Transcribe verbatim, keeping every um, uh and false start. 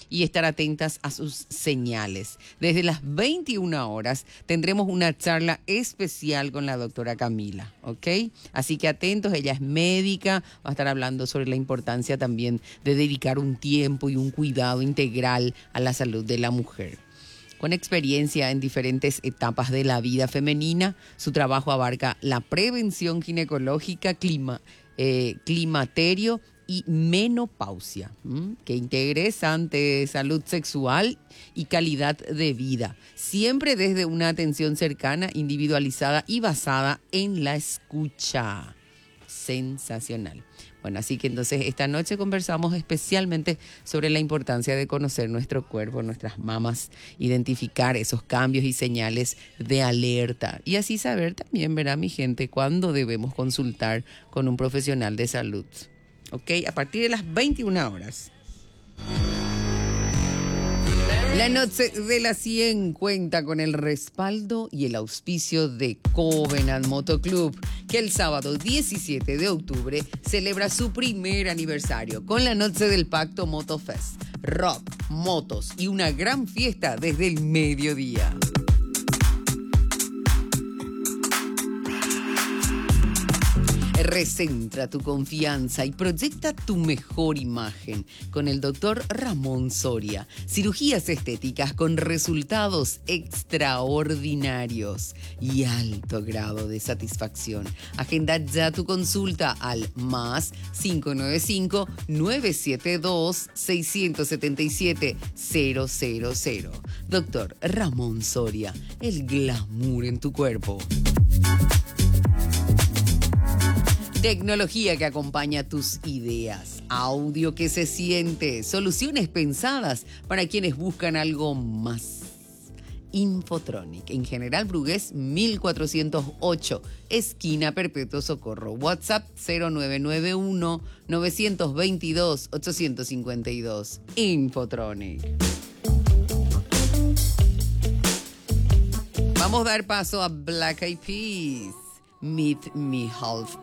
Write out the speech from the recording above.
y estar atentas a sus señales. Desde las veintiuna horas tendremos una charla especial con la doctora Camila, ¿ok? Así que atentos, ella es médica, va a estar hablando sobre la importancia también de dedicar un tiempo y un cuidado integral a la salud de la mujer. Con experiencia en diferentes etapas de la vida femenina, su trabajo abarca la prevención ginecológica, clima, eh, climaterio y menopausia. ¿Mm? Qué interesante, salud sexual y calidad de vida. Siempre desde una atención cercana, individualizada y basada en la escucha. Sensacional. Bueno, así que entonces esta noche conversamos especialmente sobre la importancia de conocer nuestro cuerpo, nuestras mamas, identificar esos cambios y señales de alerta y así saber también, verá mi gente, cuándo debemos consultar con un profesional de salud. ¿Ok? A partir de las veintiuna horas. La noche de las cien cuenta con el respaldo y el auspicio de Covenant Motoclub, que el sábado diecisiete de octubre celebra su primer aniversario con la noche del Pacto Motofest, rock, motos y una gran fiesta desde el mediodía. Recentra tu confianza y proyecta tu mejor imagen con el doctor Ramón Soria. Cirugías estéticas con resultados extraordinarios y alto grado de satisfacción. Agenda ya tu consulta al más cinco nueve cinco, nueve siete dos, seis siete siete, cero cero cero. Doctor Ramón Soria, el glamour en tu cuerpo. Tecnología que acompaña tus ideas, audio que se siente, soluciones pensadas para quienes buscan algo más. Infotronic, en General Brugués mil cuatrocientos ocho, esquina Perpetuo Socorro. WhatsApp cero nueve nueve uno, nueve dos dos, ocho cinco dos. Infotronic. Vamos a dar paso a Black Eyed Peas. Meet Me Half